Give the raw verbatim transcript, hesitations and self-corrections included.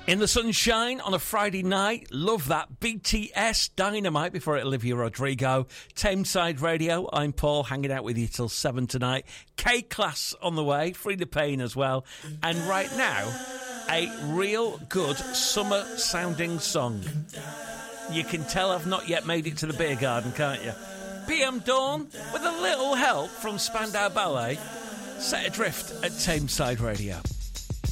In the sunshine on a Friday night, love that. B T S, Dynamite, before it, Olivia Rodrigo. Tameside Radio, I'm Paul, hanging out with you till seven tonight. K-Class on the way, Frida Payne as well. And right now, a real good summer-sounding song. You can tell I've not yet made it to the beer garden, can't you? B M Dawn, with a little help from Spandau Ballet, set adrift at Tameside Radio.